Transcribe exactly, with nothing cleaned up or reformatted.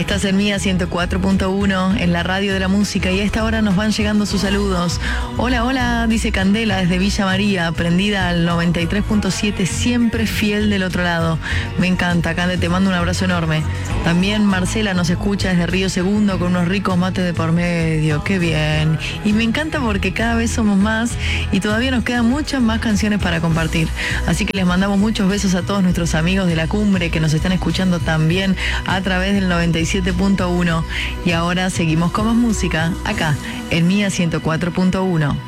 Estás en Mía ciento cuatro punto uno, en la radio de la música, y a esta hora nos van llegando sus saludos. Hola, hola, dice Candela desde Villa María, prendida al noventa y tres punto siete, siempre fiel del otro lado. Me encanta, Cande, te mando un abrazo enorme. También Marcela nos escucha desde Río Segundo con unos ricos mates de por medio. Qué bien. Y me encanta porque cada vez somos más y todavía nos quedan muchas más canciones para compartir. Así que les mandamos muchos besos a todos nuestros amigos de la cumbre que nos están escuchando también a través del noventa y siete punto uno. Y ahora seguimos con más música acá en Mía ciento cuatro punto uno.